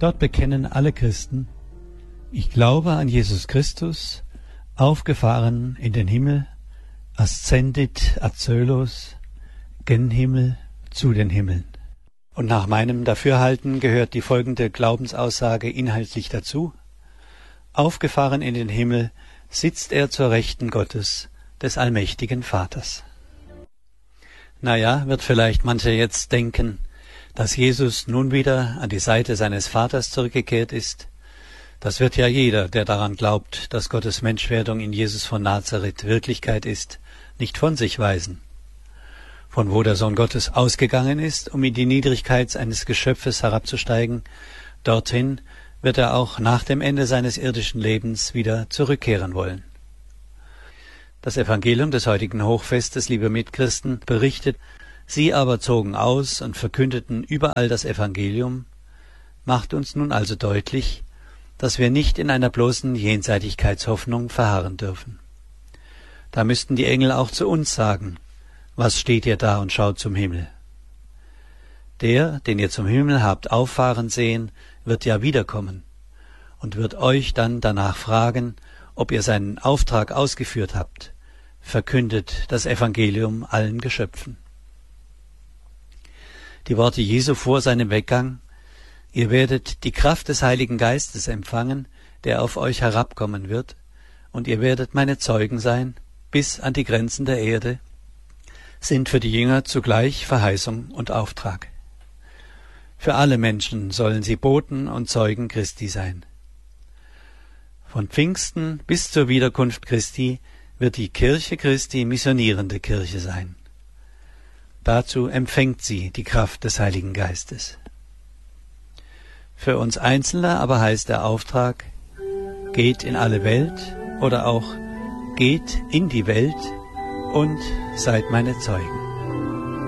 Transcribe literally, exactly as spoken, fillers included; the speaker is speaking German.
Dort bekennen alle Christen: Ich glaube an Jesus Christus, aufgefahren in den Himmel, ascendit ad coelos, gen Himmel, zu den Himmeln. Und nach meinem Dafürhalten gehört die folgende Glaubensaussage inhaltlich dazu: Aufgefahren in den Himmel sitzt er zur Rechten Gottes, des allmächtigen Vaters. Naja, wird vielleicht mancher jetzt denken, dass Jesus nun wieder an die Seite seines Vaters zurückgekehrt ist. Das wird ja jeder, der daran glaubt, dass Gottes Menschwerdung in Jesus von Nazareth Wirklichkeit ist, nicht von sich weisen. Von wo der Sohn Gottes ausgegangen ist, um in die Niedrigkeit eines Geschöpfes herabzusteigen, dorthin wird er auch nach dem Ende seines irdischen Lebens wieder zurückkehren wollen. Das Evangelium des heutigen Hochfestes, liebe Mitchristen, berichtet: Sie aber zogen aus und verkündeten überall das Evangelium, macht uns nun also deutlich, dass wir nicht in einer bloßen Jenseitigkeitshoffnung verharren dürfen. Da müssten die Engel auch zu uns sagen: Was steht ihr da und schaut zum Himmel? Der, den ihr zum Himmel habt auffahren sehen, wird ja wiederkommen und wird euch dann danach fragen, ob ihr seinen Auftrag ausgeführt habt. Verkündet das Evangelium allen Geschöpfen. Die Worte Jesu vor seinem Weggang: Ihr werdet die Kraft des Heiligen Geistes empfangen, der auf euch herabkommen wird, und ihr werdet meine Zeugen sein, bis an die Grenzen der Erde, sind für die Jünger zugleich Verheißung und Auftrag. Für alle Menschen sollen sie Boten und Zeugen Christi sein. Von Pfingsten bis zur Wiederkunft Christi wird die Kirche Christi missionierende Kirche sein. Dazu empfängt sie die Kraft des Heiligen Geistes. Für uns Einzelne aber heißt der Auftrag: Geht in alle Welt, oder auch geht in die Welt und seid meine Zeugen.